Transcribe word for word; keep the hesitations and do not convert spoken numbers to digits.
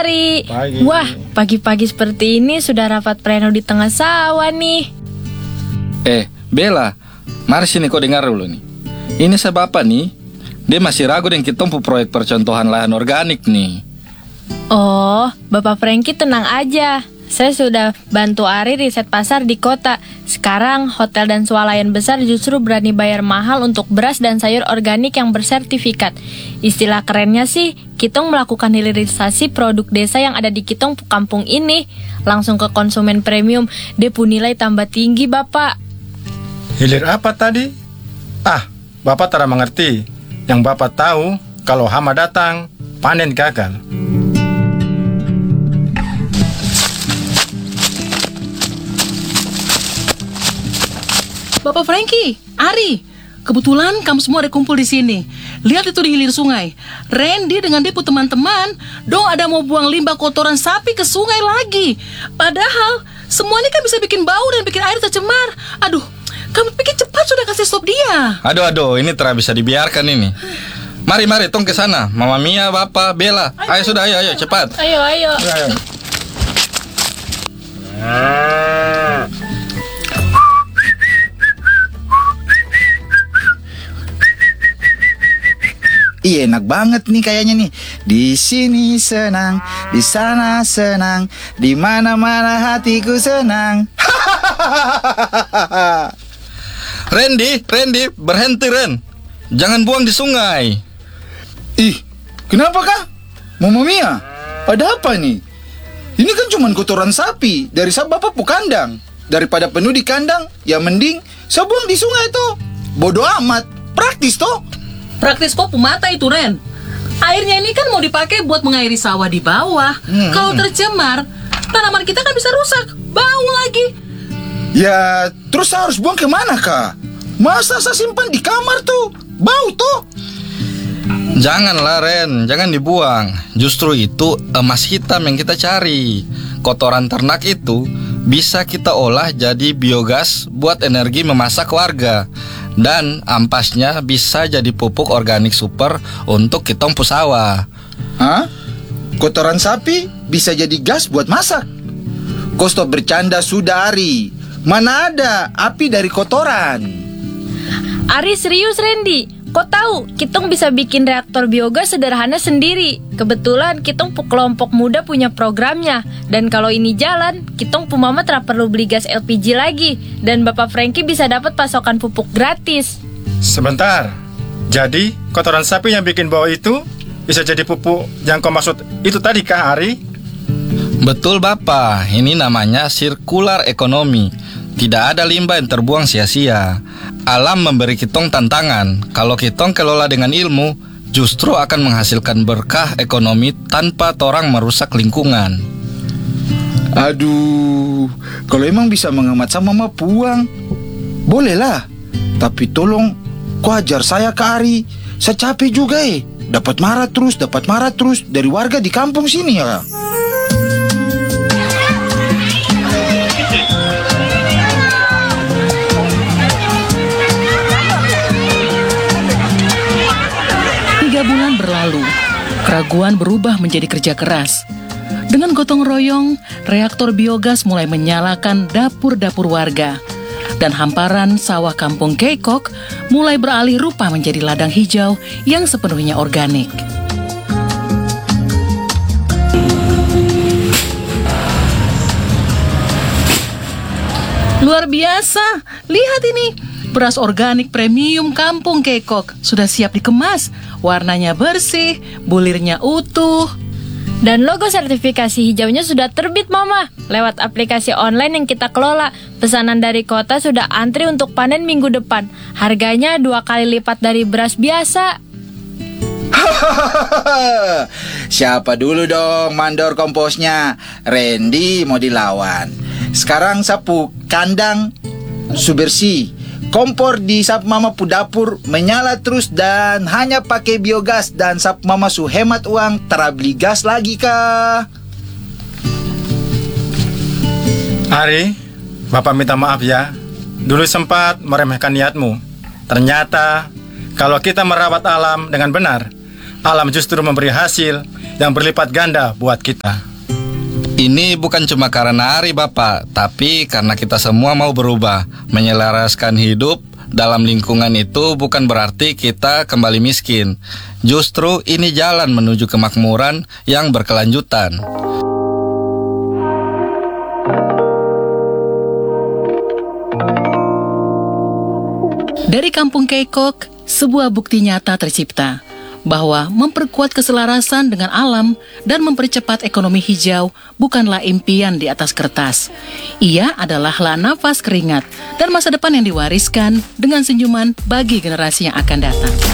Ari. Pagi. Wah, pagi-pagi seperti ini sudah rapat pleno di tengah sawah nih. Eh, Bella, mari sini kau dengar dulu nih. Ini saya bapak nih, dia masih ragu dengan kita pu proyek percontohan lahan organik nih. Oh, Bapak Franky tenang aja. Saya sudah bantu Ari riset pasar di kota. Sekarang hotel dan swalayan besar justru berani bayar mahal untuk beras dan sayur organik yang bersertifikat. Istilah kerennya sih, Kitong melakukan hilirisasi produk desa yang ada di Kitong kampung ini. Langsung ke konsumen premium, dia pun nilai tambah tinggi, Bapak. Hilir apa tadi? Ah, Bapak tidak mengerti. Yang Bapak tahu, kalau hama datang, panen gagal. Bapak Franky, Ari, kebetulan kamu semua ada kumpul di sini. Lihat itu di hilir sungai. Randy dengan Depu teman-teman, dong ada mau buang limbah kotoran sapi ke sungai lagi. Padahal semua ini kan bisa bikin bau dan bikin air tercemar. Aduh, kamu pikir cepat sudah kasih stop dia. Aduh, aduh, ini tidak bisa dibiarkan ini. Mari, mari, tong ke sana. Mama Mia, Bapak, Bella. Ayo, ayo sudah, ayo, ayo, cepat. Ayo, ayo. Ayo. Iya, enak banget nih kayaknya nih. Di sini senang, di sana senang, di mana-mana hatiku senang. Randy, Randy, berhenti, Ren. Jangan buang di sungai. Ih, kenapa kah? Mama Mia, ada apa nih? Ini kan cuma kotoran sapi dari sabab bapak pu kandang. Daripada penuh di kandang, ya mending saya buang di sungai tuh. Bodoh amat, praktis toh. Praktis kok pemata itu, Ren. Airnya ini kan mau dipakai buat mengairi sawah di bawah. Hmm. Kalau tercemar, tanaman kita kan bisa rusak, bau lagi. Ya, terus saya harus buang kemana kak? Masa saya simpan di kamar tuh? Bau tuh. Janganlah, Ren, jangan dibuang. Justru itu emas hitam yang kita cari. Kotoran ternak itu bisa kita olah jadi biogas buat energi memasak warga. Dan ampasnya bisa jadi pupuk organik super untuk kitong pusawa. Hah? Kotoran sapi bisa jadi gas buat masak? Kau stop bercanda sudah, Ari. Mana ada api dari kotoran? Ari serius, Randy. Kok tahu, Kitong bisa bikin reaktor biogas sederhana sendiri. Kebetulan Kitong pu kelompok muda punya programnya. Dan kalau ini jalan, Kitong pu mama tak perlu beli gas L P G lagi. Dan Bapak Franky bisa dapat pasokan pupuk gratis. Sebentar. Jadi, kotoran sapi yang bikin bau itu bisa jadi pupuk yang kau maksud itu tadi kah, Ari? Betul, Bapak. Ini namanya sirkular ekonomi. Tidak ada limbah yang terbuang sia-sia. Alam memberi kitong tantangan. Kalau kitong kelola dengan ilmu, justru akan menghasilkan berkah ekonomi tanpa torang merusak lingkungan. Aduh, kalau emang bisa menghemat sama mama puang, bolehlah. Tapi tolong, kau ajar saya ke Ari. Saya capek juga eh. Dapat marah terus, dapat marah terus dari warga di kampung sini ya. Tiga bulan berlalu, keraguan berubah menjadi kerja keras. Dengan gotong royong, reaktor biogas mulai menyalakan dapur-dapur warga. Dan hamparan sawah kampung Keikok mulai beralih rupa menjadi ladang hijau yang sepenuhnya organik. Luar biasa, lihat ini. Beras organik premium kampung Keikok sudah siap dikemas. Warnanya bersih, bulirnya utuh. Dan logo sertifikasi hijaunya sudah terbit, Mama. Lewat aplikasi online yang kita kelola. Pesanan dari kota sudah antri untuk panen minggu depan. Harganya dua kali lipat dari beras biasa. Siapa dulu dong mandor komposnya? Randy mau dilawan. Sekarang sapu kandang su bersih. Kompor di sap mama pu dapur menyala terus dan hanya pakai biogas dan sap mama su hemat uang tara beli gas lagi kah? Ari, Bapak minta maaf ya. Dulu sempat meremehkan niatmu. Ternyata kalau kita merawat alam dengan benar, alam justru memberi hasil yang berlipat ganda buat kita. Ini bukan cuma karena Ari Bapak, tapi karena kita semua mau berubah, menyelaraskan hidup. Dalam lingkungan itu bukan berarti kita kembali miskin. Justru ini jalan menuju kemakmuran yang berkelanjutan. Dari Kampung Keikok, sebuah bukti nyata tercipta bahwa memperkuat keselarasan dengan alam dan mempercepat ekonomi hijau bukanlah impian di atas kertas. Ia adalah nafas keringat dan masa depan yang diwariskan dengan senyuman bagi generasi yang akan datang.